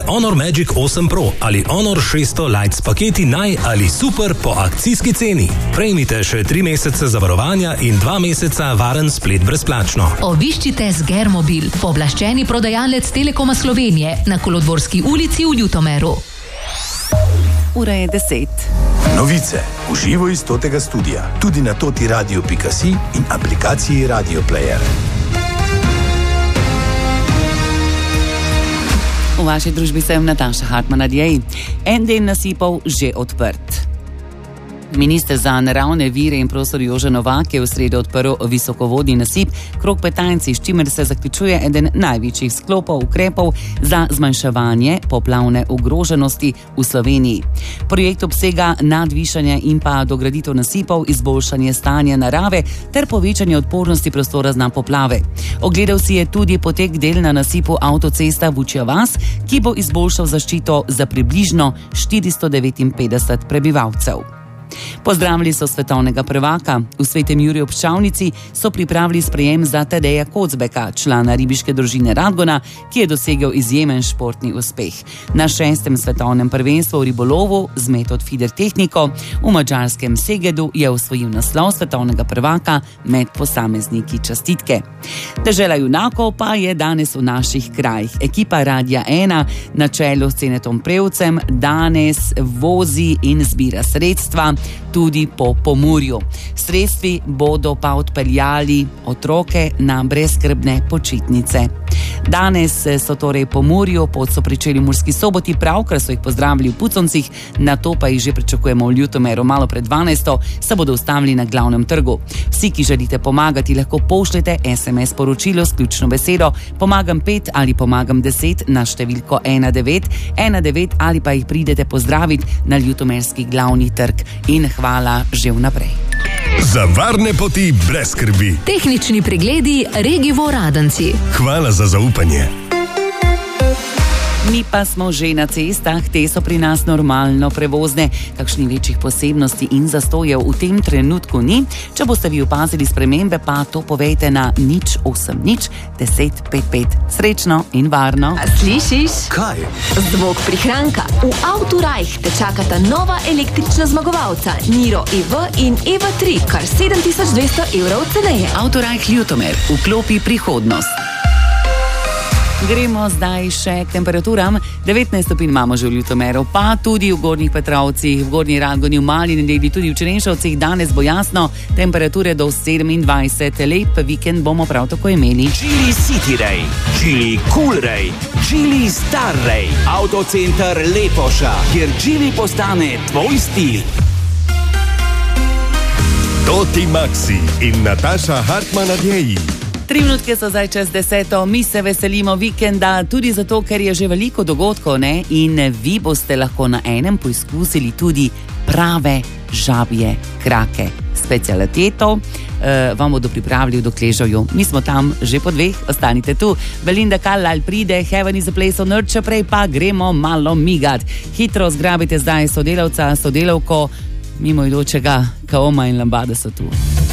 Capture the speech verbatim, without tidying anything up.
Honor Magic osem Pro ali Honor šeststo Lite s paketi naj ali super po akcijski ceni. Prejmite še tri mesece zavarovanja in dva meseca varen splet brezplačno. Obiščite Sgermobil, pooblaščeni prodajalec Telekoma Slovenije na Kolodvorski ulici v Ljutomeru. Ura je deset. Novice v živo iz Totega studia, tudi na toti radio pika si in aplikaciji Radio Player. V vaši družbi sem Nataša Hartmann-Adjej. En del nasipov že odprt. Minister za naravne vire in prostor Jože Novak je v sredo odprl visokovodni nasip Krog Petajnci, s čimer se zaključuje eden največjih sklopov ukrepov za zmanjševanje poplavne ogroženosti v Sloveniji. Projekt obsega nadvišanje in pa dograditev nasipov, izboljšanje stanja narave ter povečanje odpornosti prostora na poplave. Ogledal si je tudi potek del na nasipu avtocesta Vučja vas, ki bo izboljšal zaščito za približno štiristo devetinpetdeset prebivalcev. Pozdravili so svetovnega prvaka. V Svetem Juriju ob Ščavnici so pripravili sprejem za Tadeja Kocbeka, člana ribiške družine Radgona, ki je dosegel izjemen športni uspeh. Na šestem svetovnem prvenstvu v ribolovu z metod feeder tehniko v madžarskem Segedu je osvojil naslov svetovnega prvaka med posamezniki. Čestitke. Dežela junakov pa je danes v naših krajih. Ekipa Radia ena na čelu s Cenetom Prevcem danes vozi in zbira sredstva tudi po Pomurju. Sredstvi bodo pa odpeljali otroke na brezskrbne počitnice. Danes so torej Pomurju, pot so pričeli v Murski Soboti, pravkar so jih pozdravili v Puconcih, nato pa jih že pričakujemo v Ljutomeru. Malo pred dvanajsto se bodo ustavili na glavnem trgu. Vsi, ki želite pomagati, lahko pošljete es em es sporočilo s ključno besedo Pomagam pet ali Pomagam deset na številko ena devet ena devet ali pa jih pridete pozdraviti na ljutomerski glavni trg. In hvala že vnaprej. Za varne poti brez skrbi. Tehnični pregledi Regivo Radenci. Hvala za zaupanje. Mi pa smo že na cestah, te so pri nas normalno prevozne. Kakšnih večjih posebnosti in zastojev v tem trenutku ni. Če boste vi opazili spremembe, pa to povejte na nič osem nič deset pet pet. Srečno in varno. A slišiš? Kaj? Zvok prihranka. V Autorajh te čakata nova električna zmagovalca Niro E V in E V tri, kar sedem tisoč dvesto evrov ceneje. Autorajh Ljutomer, vklopi prihodnost. Gremo zdaj še k temperaturam. devetnajst stopinj imamo že v Ljutomeru, pa tudi v Gornjih Petrovcih, v Gornji Radgoni, v Mali Nedelji, tudi v Črenšovcih. Danes bo jasno, temperature do sedemindvajset. Lep vikend bomo prav tako imeli. Geely City Ray, Geely Cool Ray, Geely Star Ray, Autocenter Lepoša, kjer Geely postane tvoj stil. Toti Maxi in Nataša Hartmann-Adjej. Tri minutke so zdaj čez deseto, mi se veselimo vikenda, tudi zato, ker je že veliko dogodkov, ne? In vi boste lahko na enem poizkusili tudi prave žabje krake. Specialiteto eh, vam bodo pripravili v Dokležovju. Mi smo tam že po dveh, ostanite tu. Belinda Carlisle pride, Heaven is a place on earth, če prej pa gremo malo migat. Hitro zgrabite zdaj sodelavca, sodelavko, mimoidočega, Kaoma in Lambada so tu.